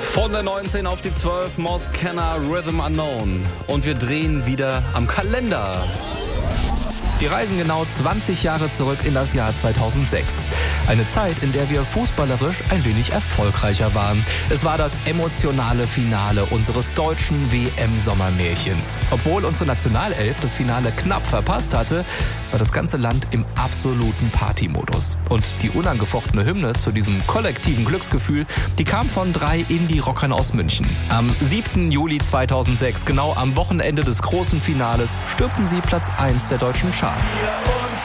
Von der 19 auf die 12, Mos Kenner, Rhythm Unknown. Und wir drehen wieder am Kalender. Wir reisen genau 20 Jahre zurück in das Jahr 2006. Eine Zeit, in der wir fußballerisch ein wenig erfolgreicher waren. Es war das emotionale Finale unseres deutschen WM-Sommermärchens. Obwohl unsere Nationalelf das Finale knapp verpasst hatte, war das ganze Land im absoluten Partymodus. Und die unangefochtene Hymne zu diesem kollektiven Glücksgefühl, die kam von 3 Indie-Rockern aus München. Am 7. Juli 2006, genau am Wochenende des großen Finales, stürmten sie Platz 1 der deutschen Charts.